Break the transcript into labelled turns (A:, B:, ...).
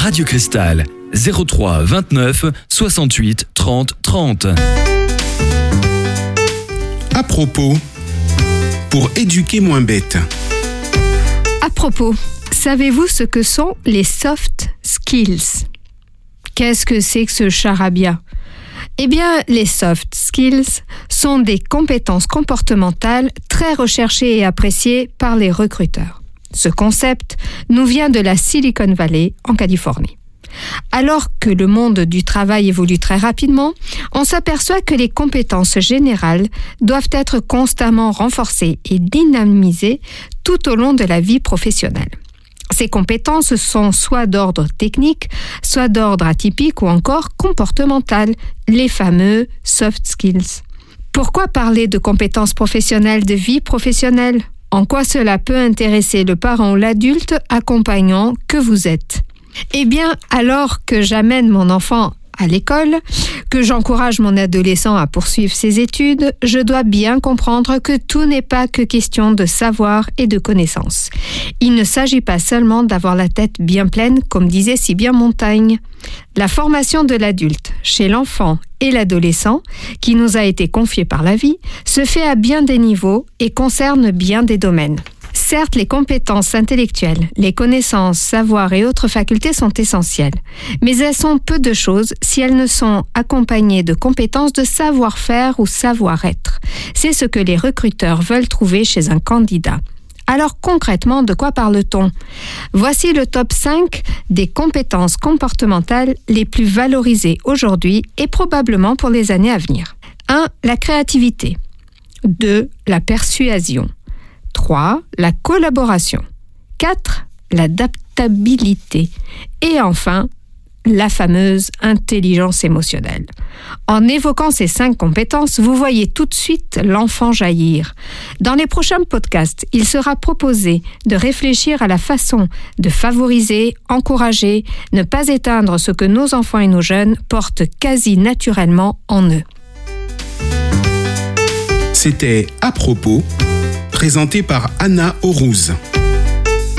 A: Radio Cristal, 03 29 68 30 30.
B: À propos, pour éduquer moins bête.
C: À propos, savez-vous ce que sont les soft skills ? Qu'est-ce que c'est que ce charabia ? Eh bien, les soft skills sont des compétences comportementales très recherchées et appréciées par les recruteurs. Ce concept nous vient de la Silicon Valley, en Californie. Alors que le monde du travail évolue très rapidement, on s'aperçoit que les compétences générales doivent être constamment renforcées et dynamisées tout au long de la vie professionnelle. Ces compétences sont soit d'ordre technique, soit d'ordre atypique ou encore comportemental, les fameux soft skills. Pourquoi parler de compétences professionnelles, de vie professionnelle ? En quoi cela peut intéresser le parent ou l'adulte accompagnant que vous êtes ? Eh bien, alors que j'amène mon enfant à l'école, que j'encourage mon adolescent à poursuivre ses études, je dois bien comprendre que tout n'est pas que question de savoir et de connaissances. Il ne s'agit pas seulement d'avoir la tête bien pleine, comme disait si bien Montaigne. La formation de l'adulte, chez l'enfant et l'adolescent, qui nous a été confiée par la vie, se fait à bien des niveaux et concerne bien des domaines. Certes, les compétences intellectuelles, les connaissances, savoirs et autres facultés sont essentielles, mais elles sont peu de choses si elles ne sont accompagnées de compétences de savoir-faire ou savoir-être. C'est ce que les recruteurs veulent trouver chez un candidat. Alors concrètement, de quoi parle-t-on ? Voici le top 5 des compétences comportementales les plus valorisées aujourd'hui et probablement pour les années à venir. 1. La créativité. 2. La persuasion. 3. La collaboration. 4. L'adaptabilité. Et enfin, la fameuse intelligence émotionnelle. En évoquant ces 5 compétences, vous voyez tout de suite l'enfant jaillir. Dans les prochains podcasts, il sera proposé de réfléchir à la façon de favoriser, encourager, ne pas éteindre ce que nos enfants et nos jeunes portent quasi naturellement en eux.
B: C'était À propos, présenté par Anna Aurouze.